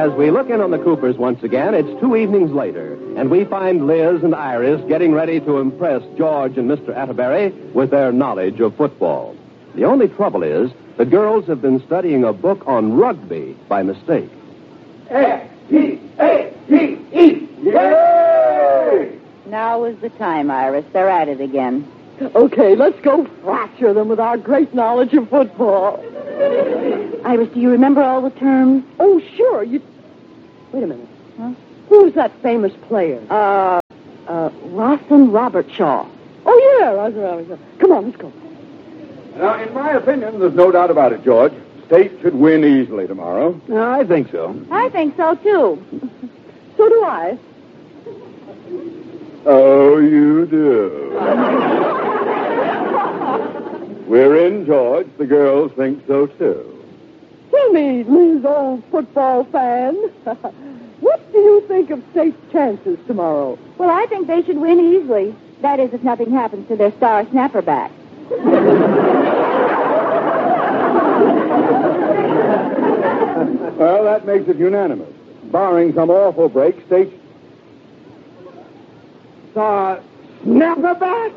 as we look in on the Coopers once again, it's 2 evenings later, and we find Liz and Iris getting ready to impress George and Mr. Atterbury with their knowledge of football. The only trouble is, the girls have been studying a book on rugby by mistake. S-T-A-T-E! Yay! Now is the time, Iris. They're at it again. Okay, let's go fracture them with our great knowledge of football. Iris, do you remember all the terms? Oh, sure. Wait a minute. Huh? Who's that famous player? Rawson Robertshaw. Oh, yeah, Rawson. Come on, let's go. Now, in my opinion, there's no doubt about it, George. State should win easily tomorrow. I think so. I think so, too. So do I. Oh, you do. We're in, George. The girls think so, too. Tell me, Liz, old football fan, what do you think of State's chances tomorrow? Well, I think they should win easily. That is, if nothing happens to their star snapper back. Well, that makes it unanimous. Barring some awful break, State... Snapperback?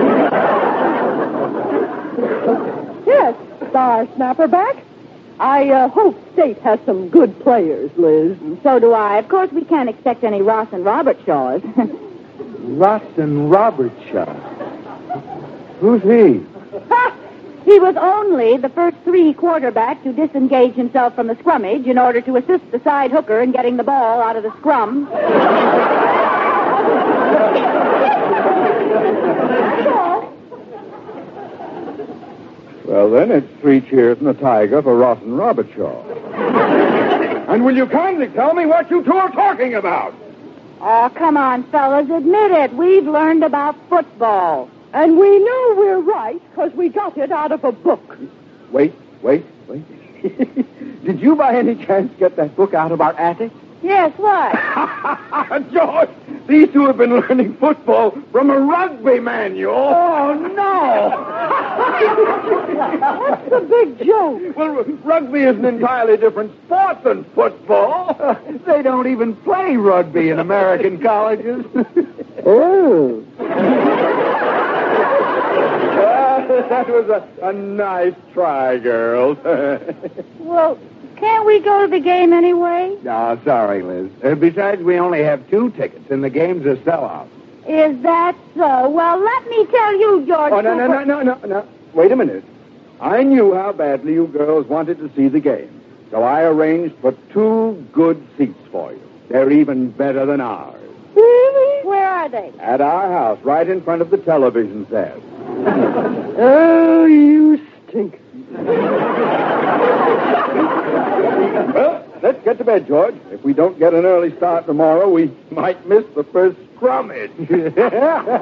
Yes, star snapperback. I hope State has some good players, Liz. So do I. Of course, we can't expect any Rawson Robertshaws. Rawson Robertshaw. Who's he? He was only the first 3 quarterback to disengage himself from the scrummage in order to assist the side hooker in getting the ball out of the scrum. Well, then, it's 3 cheers and a tiger for Rawson Robertshaw. And will you kindly tell me what you two are talking about? Oh, come on, fellas. Admit it. We've learned about football. And we know we're right because we got it out of a book. Wait. Did you by any chance get that book out of our attic? Yes, what? George, these two have been learning football from a rugby manual. Oh, no. What's the big joke? Well, rugby is an entirely different sport than football. They don't even play rugby in American colleges. Oh. That was a nice try, girls. Well, can't we go to the game anyway? No, sorry, Liz. Besides, we only have 2 tickets, and the game's a sellout. Is that so? Well, let me tell you, George. Oh, no. Wait a minute. I knew how badly you girls wanted to see the game, so I arranged for 2 good seats for you. They're even better than ours. Really? Where are they? At our house, right in front of the television set. Oh, you stink. Well, let's get to bed, George. If we don't get an early start tomorrow, we might miss the first scrummage.